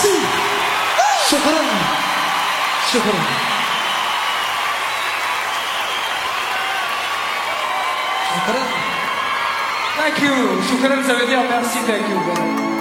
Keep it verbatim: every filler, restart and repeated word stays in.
Merci. Shukran. Shukran. Shukran. Thank you. Shukran, ça veut dire merci, thank you.